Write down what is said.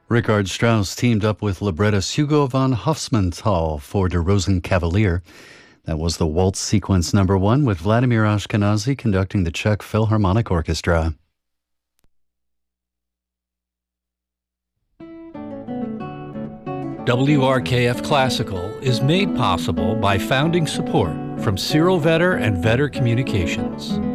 Richard Strauss teamed up with librettist Hugo von Hofmannsthal for Der Rosenkavalier. That was the Waltz Sequence No. 1 with Vladimir Ashkenazy conducting the Czech Philharmonic Orchestra. WRKF Classical is made possible by founding support from Cyril Vetter and Vetter Communications.